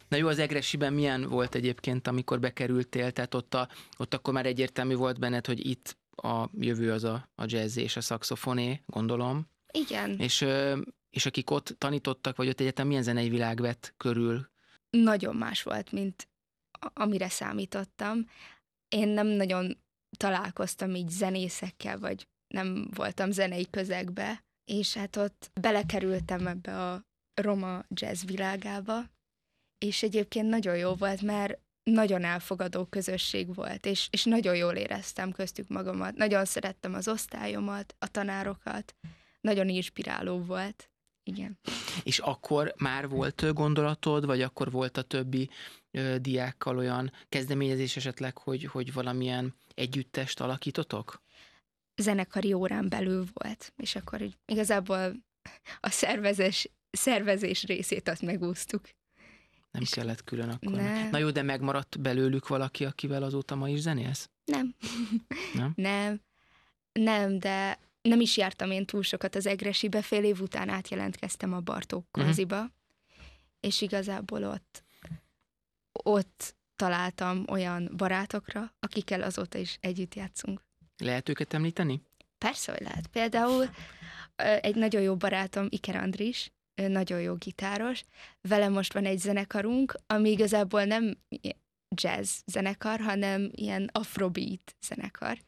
Na jó, az Egressziben milyen volt egyébként, amikor bekerültél? Tehát ott akkor már egyértelmű volt benned, hogy itt a jövő az a jazz és a szaxofoné, gondolom. Igen. És akik ott tanítottak, vagy ott egyetem milyen zenei világ vett körül? Nagyon más volt, mint amire számítottam. Én nem nagyon találkoztam így zenészekkel, vagy nem voltam zenei közegbe, és hát ott belekerültem ebbe a roma jazz világába, és egyébként nagyon jó volt, mert nagyon elfogadó közösség volt, és nagyon jól éreztem köztük magamat. Nagyon szerettem az osztályomat, a tanárokat, nagyon inspiráló volt. Igen. És akkor már volt gondolatod, vagy akkor volt a többi diákkal olyan kezdeményezés esetleg, hogy valamilyen együttest alakítotok? Zenekari órán belül volt, és akkor igazából a szervezés részét azt megúsztuk. Nem és kellett külön akkor. Nem. Na jó, de megmaradt belőlük valaki, akivel azóta ma is zenélsz? Nem. Nem, de nem is jártam én túl sokat az Egresszibe, fél év után átjelentkeztem a Bartók Konziba, és igazából ott találtam olyan barátokra, akikkel azóta is együtt játszunk. Lehet őket említeni? Persze, hogy lehet. Például egy nagyon jó barátom, Iker Andris, ő nagyon jó gitáros, vele most van egy zenekarunk, ami igazából nem jazz zenekar, hanem ilyen afrobeat zenekar.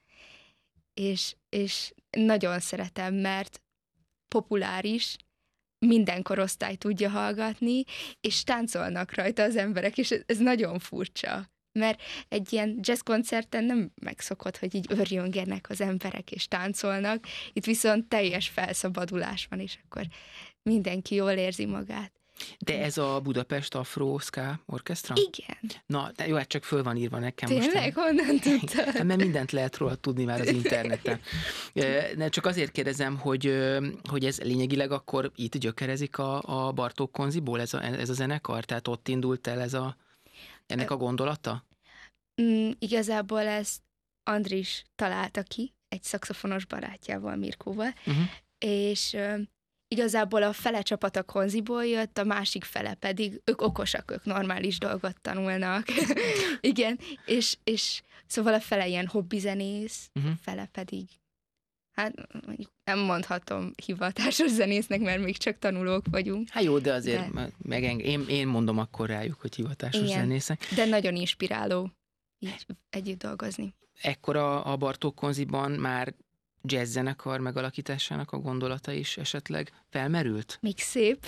És nagyon szeretem, mert populáris, minden korosztály tudja hallgatni, és táncolnak rajta az emberek, és ez nagyon furcsa. Mert egy ilyen jazzkoncerten nem megszokott, hogy így örjöngenek az emberek, és táncolnak. Itt viszont teljes felszabadulás van, és akkor mindenki jól érzi magát. De ez a Budapest Afro Ska Orchestra? Igen. Na, de jó, hát csak föl van írva nekem. Tényleg? Honnan tudtad? Mert mindent lehet róla tudni már az interneten. Csak azért kérdezem, hogy ez lényegileg akkor itt gyökerezik a Bartók Konziból ez a zenekar? Tehát ott indult el ennek a gondolata? Igazából ezt Andris találta ki, egy szaxofonos barátjával, Mirkóval, és igazából a fele csapat a Konziból jött, a másik fele pedig, ők okosak, ők normális dolgot tanulnak. Igen, és szóval a fele ilyen hobbizenész, fele pedig, hát mondjuk nem mondhatom hivatásos zenésznek, mert még csak tanulók vagyunk. Hát jó, de azért én mondom akkor rájuk, hogy hivatásos zenészek. De nagyon inspiráló így együtt dolgozni. Ekkor a Bartók Konziban már jazz zenekar megalakításának a gondolata is esetleg felmerült? Még szép.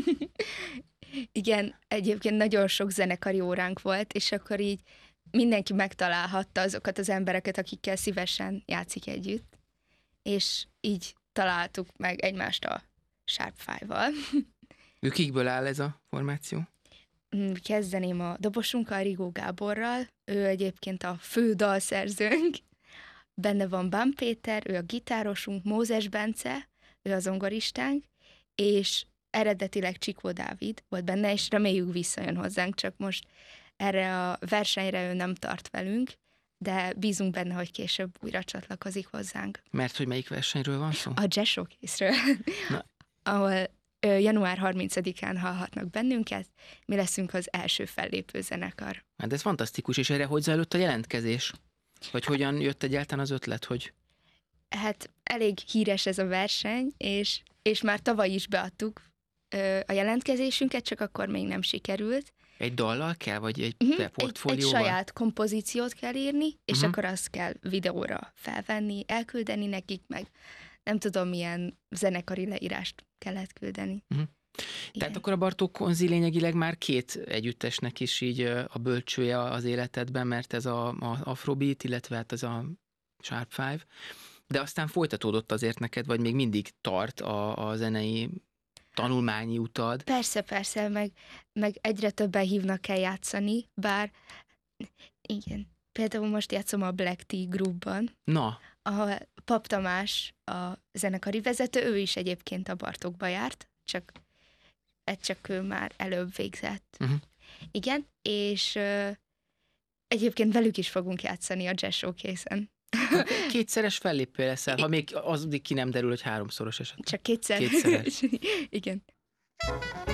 Igen, egyébként nagyon sok zenekari óránk volt, és akkor így mindenki megtalálhatta azokat az embereket, akikkel szívesen játszik együtt, és így találtuk meg egymást a Sharp Five-val. Ő kikből áll ez a formáció? Kezdeném a dobosunkkal, Rigó Gáborral, ő egyébként a fő dalszerzőnk, benne van Bán Péter, ő a gitárosunk, Mózes Bence, ő a zongoristánk, és eredetileg Csikó Dávid volt benne, és reméljük visszajön hozzánk, csak most erre a versenyre ő nem tart velünk, de bízunk benne, hogy később újra csatlakozik hozzánk. Mert hogy melyik versenyről van szó? A Jazz Showcase-ről, ahol január 30-án hallhatnak bennünket, mi leszünk az első fellépő zenekar. Hát ez fantasztikus, és erre hogy zajlott a jelentkezés? Vagy hogyan jött egyáltalán az ötlet, hogy... Hát elég híres ez a verseny, és már tavaly is beadtuk a jelentkezésünket, csak akkor még nem sikerült. Egy dallal kell, vagy egy portfólióval? Egy saját kompozíciót kell írni, és akkor azt kell videóra felvenni, elküldeni nekik, meg nem tudom, milyen zenekari leírást kellett küldeni. Tehát akkor a Bartók Konzi lényegileg már két együttesnek is így a bölcsője az életedben, mert ez a Afrobeat, illetve hát ez a Sharp Five, de aztán folytatódott azért neked, vagy még mindig tart a zenei tanulmányi utad? Persze, meg egyre többen hívnak el játszani, bár igen, például most játszom a Black Tea Groupban. Na. Ahol Pap Tamás, a zenekari vezető, ő is egyébként a Bartókba járt, csak ő már előbb végzett. Igen, és egyébként velük is fogunk játszani a Jazz Showcase-en. Kétszeres fellépő leszel, ha még az ki nem derül, hogy háromszoros eset. Csak kétszer. Kétszeres. Igen.